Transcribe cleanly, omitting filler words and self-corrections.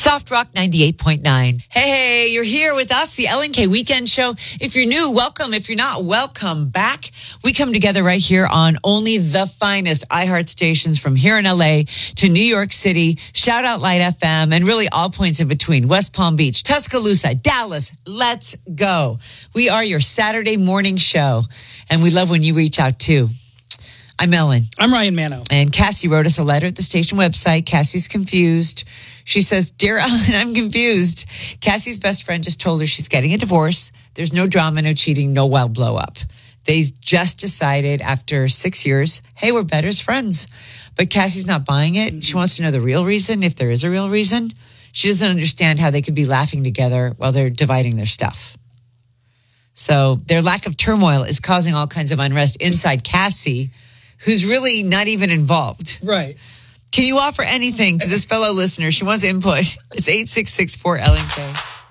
Soft Rock 98.9. Hey, you're here with us, the LNK Weekend Show. If you're new, welcome. If you're not, welcome back. We come together right here on only the finest iHeart stations from here in LA to New York City. Shout out Light FM and really all points in between. West Palm Beach, Tuscaloosa, Dallas. Let's go. We are your Saturday morning show, and we love when you reach out too. I'm Ellen. I'm Ryan Mano. And Cassie wrote us a letter at the station website. Cassie's confused. She says, "Dear Ellen, I'm confused. Cassie's best friend just told her she's getting a divorce. There's no drama, no cheating, no wild blow up. They just decided after 6 years, hey, we're better as friends." But Cassie's not buying it. She wants to know the real reason, if there is a real reason. She doesn't understand how they could be laughing together while they're dividing their stuff. So their lack of turmoil is causing all kinds of unrest inside Cassie, who's really not even involved. Right. Can you offer anything to this fellow listener? She wants input. It's 866-4LNK.